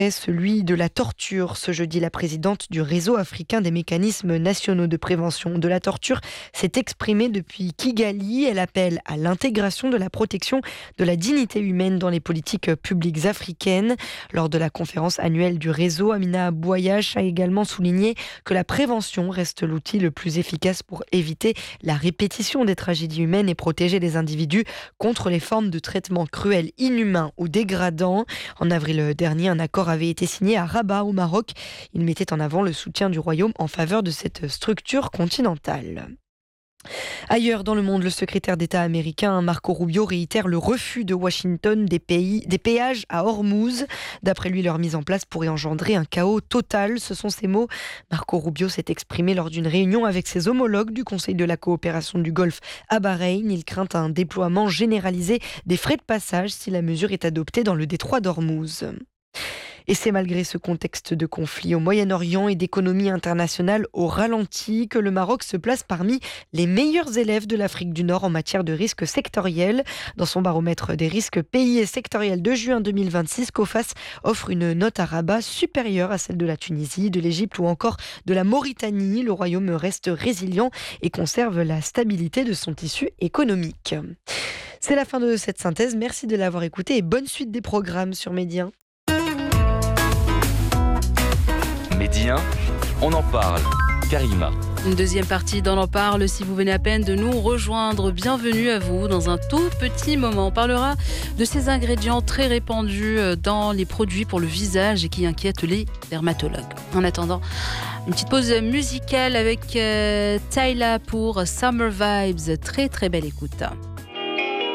celui de la torture. Ce jeudi, la présidente du réseau africain des mécanismes nationaux de prévention de la torture s'est exprimée depuis Kigali. Elle appelle à l'intégration de la protection de la dignité humaine dans les politiques publiques africaines. Lors de la conférence annuelle du réseau, Amina Bouayache a également souligné que la prévention reste l'outil le plus efficace pour éviter la répétition des tragédies humaines et protéger les individus contre les formes de traitements cruels, inhumains ou dégradants. En avril dernier, un accord avait été signé à Rabat au Maroc. Il mettait en avant le soutien du Royaume en faveur de cette structure continentale. Ailleurs dans le monde, le secrétaire d'État américain Marco Rubio réitère le refus de Washington des péages à Hormuz. D'après lui, leur mise en place pourrait engendrer un chaos total. Ce sont ses mots. Marco Rubio s'est exprimé lors d'une réunion avec ses homologues du Conseil de la coopération du Golfe à Bahreïn. Il craint un déploiement généralisé des frais de passage si la mesure est adoptée dans le détroit d'Hormuz. Et c'est malgré ce contexte de conflit au Moyen-Orient et d'économie internationale au ralenti que le Maroc se place parmi les meilleurs élèves de l'Afrique du Nord en matière de risques sectoriels. Dans son baromètre des risques pays et sectoriels de juin 2026, COFAS offre une note à Rabat supérieure à celle de la Tunisie, de l'Égypte ou encore de la Mauritanie. Le Royaume reste résilient et conserve la stabilité de son tissu économique. C'est la fin de cette synthèse. Merci de l'avoir écouté et bonne suite des programmes sur Média. Média, on en parle. Karima. Une deuxième partie d'On en parle si vous venez à peine de nous rejoindre. Bienvenue à vous dans un tout petit moment. On parlera de ces ingrédients très répandus dans les produits pour le visage et qui inquiètent les dermatologues. En attendant, une petite pause musicale avec Tyla pour Summer Vibes. Très très belle écoute.